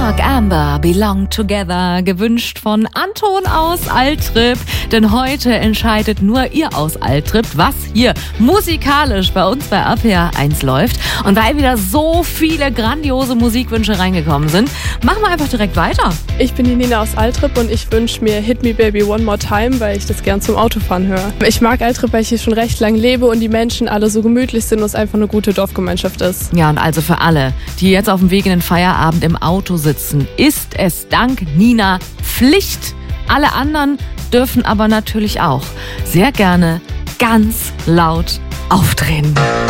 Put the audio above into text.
Mark Amber, Belong Together, gewünscht von Anton aus Altrip. Denn heute entscheidet nur ihr aus Altrip, was hier musikalisch bei uns bei RPR 1 läuft. Und weil wieder so viele grandiose Musikwünsche reingekommen sind, machen wir einfach direkt weiter. Ich bin die Nina aus Altrip und ich wünsche mir Hit Me Baby One More Time, weil ich das gern zum Autofahren höre. Ich mag Altrip, weil ich hier schon recht lang lebe und die Menschen alle so gemütlich sind und es einfach eine gute Dorfgemeinschaft ist. Ja, und also für alle, die jetzt auf dem Weg in den Feierabend im Auto sitzen, ist es dank Nina Pflicht. Alle anderen dürfen aber natürlich auch sehr gerne ganz laut aufdrehen.